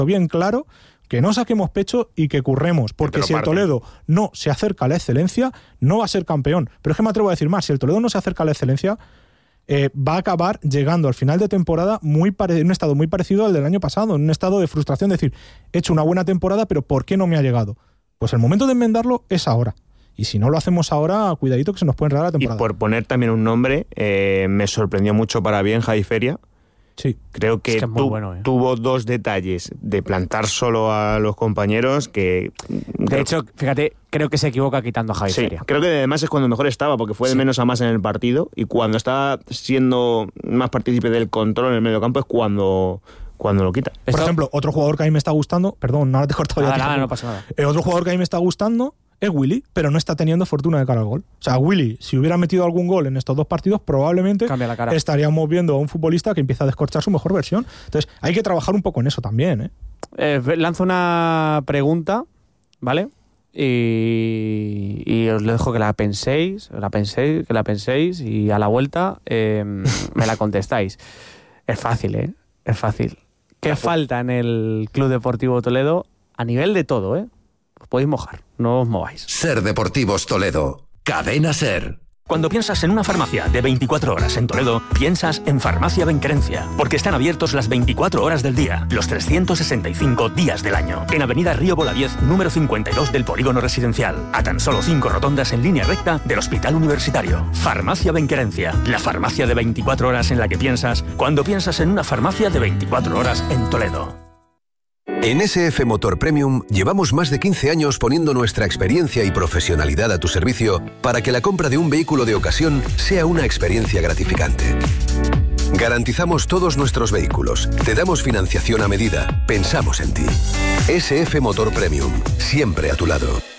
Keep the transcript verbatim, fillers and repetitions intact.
bien claro que no saquemos pecho y que curremos, porque si el Toledo no se acerca a la excelencia, no va a ser campeón. Pero es que me atrevo a decir más, si el Toledo no se acerca a la excelencia, eh, va a acabar llegando al final de temporada muy pare- en un estado muy parecido al del año pasado, en un estado de frustración, de decir, he hecho una buena temporada, pero ¿por qué no me ha llegado? Pues el momento de enmendarlo es ahora. Y si no lo hacemos ahora, cuidadito que se nos puede enredar la temporada. Y por poner también un nombre, eh, me sorprendió mucho para bien Javi Feria. Sí. Creo que, es que es tu, bueno, ¿eh? tuvo dos detalles de plantar solo a los compañeros que... De creo, hecho, fíjate, creo que se equivoca quitando a Javi sí, Feria. creo que además es cuando mejor estaba, porque fue de Sí. menos a más en el partido, y cuando está siendo más partícipe del control en el medio campo es cuando, cuando lo quita. Por Esto- ejemplo, otro jugador que a mí me está gustando, perdón, ahora te he cortado Nada, ya. nada, tío. no pasa nada. Eh, otro jugador que a mí me está gustando es Willy, pero no está teniendo fortuna de cara al gol. O sea, Willy, si hubiera metido algún gol en estos dos partidos, probablemente Cambia la cara. estaríamos viendo a un futbolista que empieza a descorchar su mejor versión. Entonces, hay que trabajar un poco en eso también, ¿eh? Eh, lanzo una pregunta, ¿vale? Y, y os dejo que la penséis, la penséis, que la penséis y a la vuelta eh, me la contestáis. Es fácil, ¿eh? Es fácil. ¿Qué falta en el Club Deportivo Toledo a nivel de todo, eh? Os podéis mojar, no os mováis. Ser Deportivos Toledo. Cadena Ser. Cuando piensas en una farmacia de veinticuatro horas en Toledo, piensas en Farmacia Benquerencia, porque están abiertos las veinticuatro horas del día, los trescientos sesenta y cinco días del año. En Avenida Río Bolaviex, número cincuenta y dos del Polígono Residencial, a tan solo cinco rotondas en línea recta del Hospital Universitario. Farmacia Benquerencia, la farmacia de veinticuatro horas en la que piensas cuando piensas en una farmacia de veinticuatro horas en Toledo. En S F Motor Premium llevamos más de quince años poniendo nuestra experiencia y profesionalidad a tu servicio para que la compra de un vehículo de ocasión sea una experiencia gratificante. Garantizamos todos nuestros vehículos, te damos financiación a medida, pensamos en ti. S F Motor Premium, siempre a tu lado.